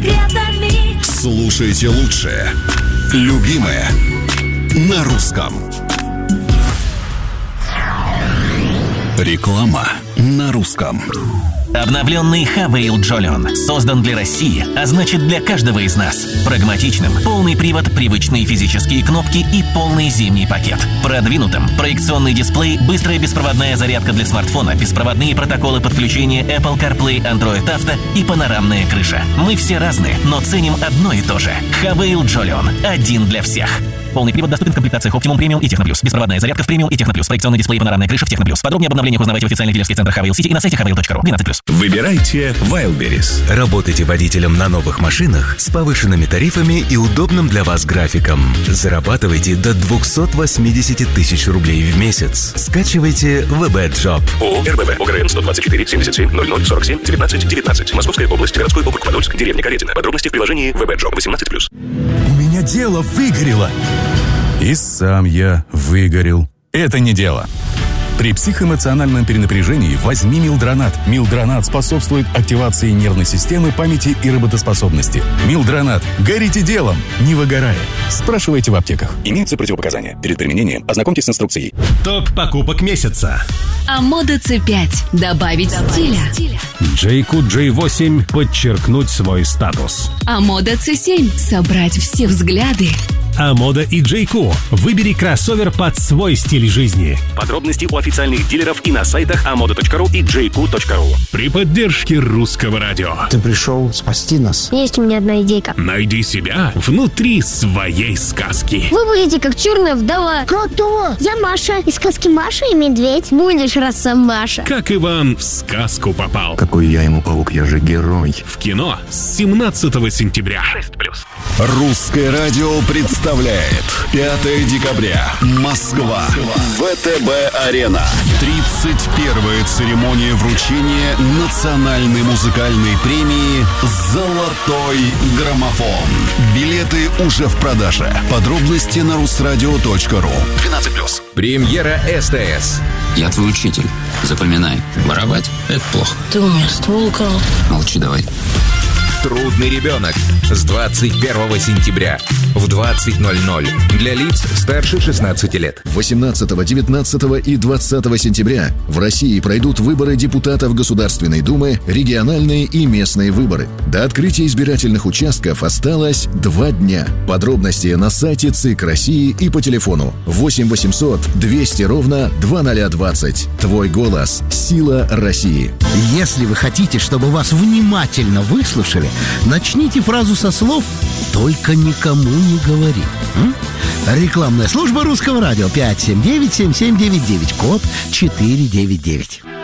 секретами. Слушайте лучшее. Любимое на русском. Реклама на русском. Обновленный Havail Jolion создан для России, а значит для каждого из нас. Прагматичным, полный привод, привычные физические кнопки и полный зимний пакет. Продвинутым проекционный дисплей, быстрая беспроводная зарядка для смартфона, беспроводные протоколы подключения Apple CarPlay, Android Auto и панорамная крыша. Мы все разные, но ценим одно и то же. Havail Jolion. Один для всех. Полный привод доступен в комплектациях Optimum Premium и Techno+. Беспроводная зарядка в Premium и Techno+. Проекционный дисплей и панорамная крыша в Techno+. Подробнее об обновлениях узнавайте в официальных дилерских центрах Havail City и на сайте havail.ru. 12+. Выбирайте Wildberries. Работайте водителем на новых машинах с повышенными тарифами и удобным для вас графиком. Зарабатывайте до 280 тысяч рублей в месяц. Скачивайте WebEdJob. ООО РББ. ОГРН 124 77 00 47 19 19. Московская область. Городской округ Подольск. Деревня Каретина. Подробности в приложении WebEdJob 18+. У меня дело выгорело. И сам я выгорел. Это не дело. При психоэмоциональном перенапряжении возьми Милдронат. Милдронат способствует активации нервной системы, памяти и работоспособности. Милдронат. Горите делом, не выгорая. Спрашивайте в аптеках. Имеются противопоказания. Перед применением ознакомьтесь с инструкцией. Топ покупок месяца. Амода C5. Добавить стиля. Джейку J8 подчеркнуть свой статус. Амода C7. Собрать все взгляды. Амода и Джейку. Выбери кроссовер под свой стиль жизни. Подробности у официальных дилеров и на сайтах amoda.ru и jayku.ru. При поддержке Русского радио. Ты пришел спасти нас. Есть у меня одна идейка. Найди себя внутри своей сказки. Вы будете как черная вдова. Кто? Я Маша. Из сказки Маша и медведь. Будешь Росомаша. Как Иван в сказку попал. Какой я ему паук, я же герой. В кино с 17 сентября. 6+. Русское радио представляет 5 декабря. Москва. ВТБ-арена. 31-я церемония вручения национальной музыкальной премии «Золотой граммофон». Билеты уже в продаже. Подробности на rusradio.ru. 12+. Премьера СТС. Я твой учитель. Запоминай. Воровать – это плохо. Ты у меня ствол украл. Молчи давай. Трудный ребенок с 21 сентября в 20:00 для лиц старше 16 лет. 18, 19 и 20 сентября в России пройдут выборы депутатов Государственной Думы, региональные и местные выборы. До открытия избирательных участков осталось 2 дня. Подробности на сайте ЦИК России и по телефону 8 800 200 ровно 2020. Твой голос – сила России. Если вы хотите, чтобы вас внимательно выслушали, начните фразу со слов «Только никому не говори». Рекламная служба Русского радио 579-7799, код 499.